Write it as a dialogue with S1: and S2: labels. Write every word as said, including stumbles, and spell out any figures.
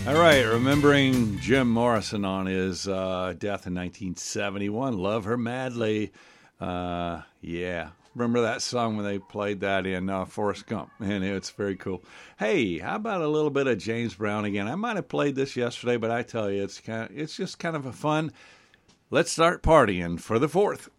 S1: All right, remembering Jim Morrison on his uh, death in nineteen seventy-one. Love Her Madly. Uh, yeah. Remember that song when they played that in uh, Forrest Gump? And it's very cool. Hey, how about a little bit of James Brown again? I might have played this yesterday, but I tell you, it's kind of, it's just kind of a fun. Let's start partying for the fourth.